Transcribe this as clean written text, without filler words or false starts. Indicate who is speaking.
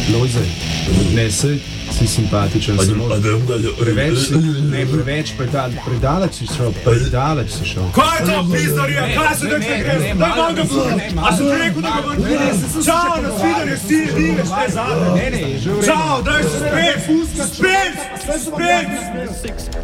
Speaker 1: Lojze, ne, si simpatičen, preveč predaleč si šel.
Speaker 2: Kaj je to, pizdarija? Kaj se da kaj greš? Daj vam ga vlom! A sem ti rekel, da ga vrti? Čau, nasvidenje, si diveš, ne zate. Čau, daj se spet!